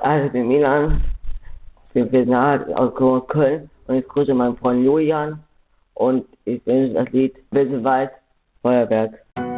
Also ich bin Milan, ich bin Personal aus Köln und ich grüße meinen Freund Julian und ich wünsche das Lied Bisschen weit Feuerwerk.